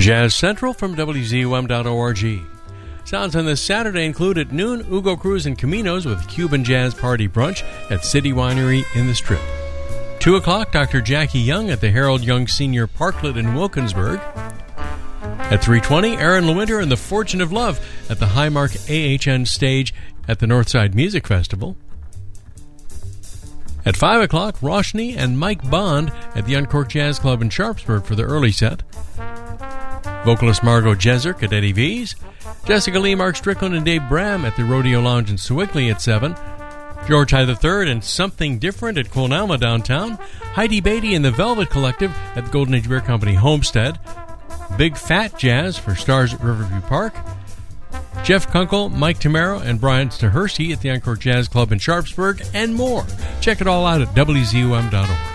Jazz Central from WZUM.org. Sounds on this Saturday include at noon, Ugo Cruz and Caminos with Cuban Jazz Party Brunch at City Winery in the Strip. 2 o'clock, Dr. Jackie Young at the Harold Young Senior Parklet in Wilkinsburg. At 3:20, Aaron Lewinter and the Fortune of Love at the Highmark AHN stage at the Northside Music Festival. At 5 o'clock, Roshni and Mike Bond at the Uncorked Jazz Club in Sharpsburg for the early set. Vocalist Margot Jezik at Eddie V's. Jessica Lee, Mark Strickland, and Dave Bram at the Rodeo Lounge in Sewickley at 7. George High III and Something Different at Quilnalma downtown. Heidi Beatty and the Velvet Collective at the Golden Age Beer Company Homestead. Big Fat Jazz for Stars at Riverview Park. Jeff Kunkel, Mike Tamaro, and Brian Stahersky at the Uncorked Jazz Club in Sharpsburg, and more. Check it all out at WZUM.org.